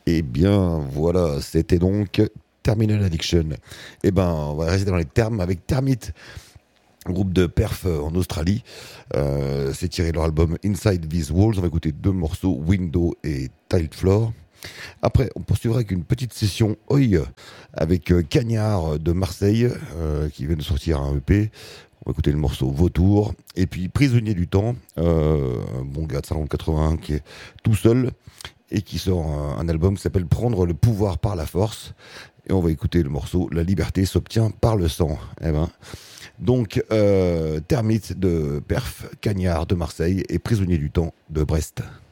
Eh bien, voilà, c'était donc Terminal Addiction. Eh ben, on va rester dans les termes avec Termite, un groupe de perf en Australie. C'est tiré de leur album Inside These Walls. On va écouter deux morceaux, Window et Tiled Floor. Après, on poursuivra avec une petite session Oi avec Cagnard de Marseille qui vient de sortir un EP. On va écouter le morceau Vautour. Et puis Prisonnier du temps, un bon gars de 50-81 qui est tout seul et qui sort un album qui s'appelle Prendre le pouvoir par la force. Et on va écouter le morceau La liberté s'obtient par le sang. Eh ben. Donc, Termite de Perf, Cagnard de Marseille et Prisonnier du temps de Brest.